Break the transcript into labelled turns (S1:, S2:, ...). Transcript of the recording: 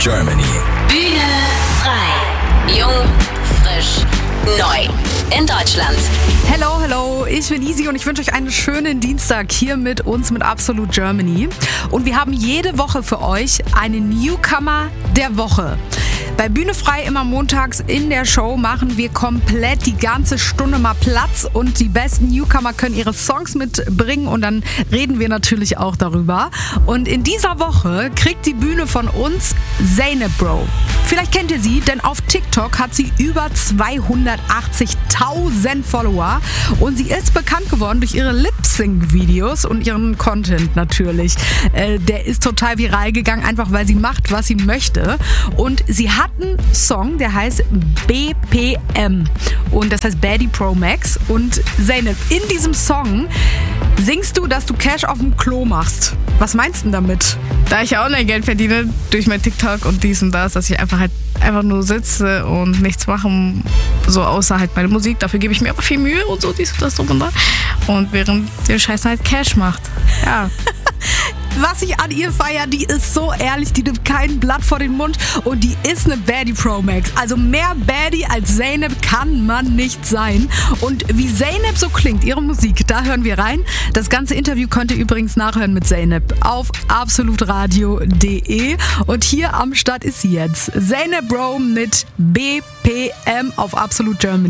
S1: Germany.
S2: Bühne frei. Jung, frisch, neu. In Deutschland.
S3: Hello, ich bin Easy und ich wünsche euch einen schönen Dienstag hier mit uns, mit Absolute Germany. Und wir haben jede Woche für euch einen Newcomer der Woche. Bei Bühne frei immer montags in der Show machen wir komplett die ganze Stunde mal Platz und die besten Newcomer können ihre Songs mitbringen und dann reden wir natürlich auch darüber. Und in dieser Woche kriegt die Bühne von uns Zeynep Bro. Vielleicht kennt ihr sie, denn auf TikTok hat sie über 280.000 Follower und sie ist bekannt geworden durch ihre Lip-Sync-Videos und ihren Content natürlich. Der ist total viral gegangen, einfach weil sie macht, was sie möchte. Und sie hat einen Song, der heißt BPM und das heißt Baddie Pro Max. Und Zeynep, in diesem Song singst du, dass du Cash auf dem Klo machst. Was meinst du denn damit?
S4: Da ich ja Online-Geld verdiene durch mein TikTok und dies und das, dass ich einfach nur sitze und nichts mache, so außer halt meine Musik. Dafür gebe ich mir aber viel Mühe und so, dies und das und da. Und während den Scheiß halt Cash macht. Ja.
S3: Was ich an ihr feiere, die ist so ehrlich, die nimmt kein Blatt vor den Mund und die ist eine Baddie Pro Max. Also mehr Baddie als Zeynep kann man nicht sein. Und wie Zeynep so klingt, ihre Musik, da hören wir rein. Das ganze Interview könnt ihr übrigens nachhören mit Zeynep auf absolutradio.de. Und hier am Start ist sie jetzt. Zeynep Bro mit BPM auf Absolute Germany.